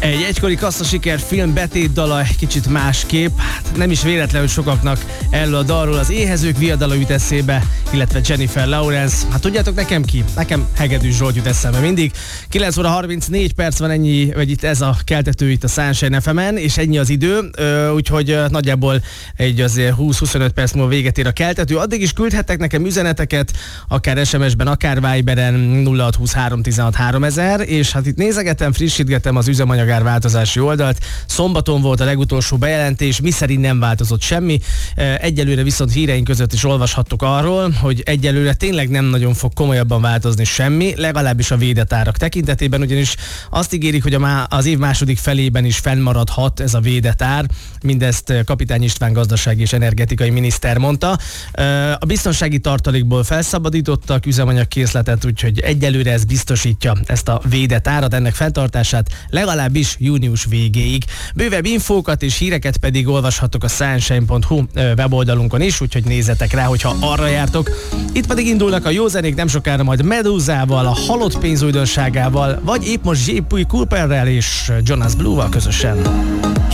Egy egykori kasszasiker film betétdala egy kicsit másképp, nem is véletlenül sokaknak erről a dalról az Éhezők viadala jut eszébe, illetve Jennifer Lawrence. Hát tudjátok nekem ki? Nekem Hegedűs Zsolt jut eszembe mindig. 9 óra 34 perc van, ennyi, vagy itt ez a keltető itt a Sunshine FM-en, és ennyi az idő, úgyhogy nagyjából egy azért 20-25 perc múlva véget ér a keltető. Addig is küldhettek nekem üzeneteket, akár SMS-ben, akár Viberen 0623 16 3000, és hát itt nézegetem, frissítgetem az üzemanyagár változási oldalt. Szombaton volt a legutolsó bejelentés, miszerint nem változott semmi. Egyelőre viszont híreink között is olvashattuk arról, hogy egyelőre tényleg nem nagyon fog komolyabban változni semmi, legalábbis a védett árak tekintetében, ugyanis azt ígérik, hogy az év második felében is fennmaradhat ez a védett ár. Mindezt Kapitány István gazdasági és energetikai miniszter mondta. A biztonsági tartalékból felszabadítottak üzemanyagkészletet, úgyhogy egyelőre ez biztosítja ezt a védett árat, ennek fenntartását legalábbis június végéig. Bővebb infókat és híreket pedig olvashatok a sunshine.hu weboldalunkon is, úgyhogy nézzetek rá, hogyha arra jártok. Itt pedig indulnak a jó zenék, nem sokára majd Medúzával, a Halott pénz újdonságával, vagy épp most J.P. Cooperrel és Jonas Blue-val közösen.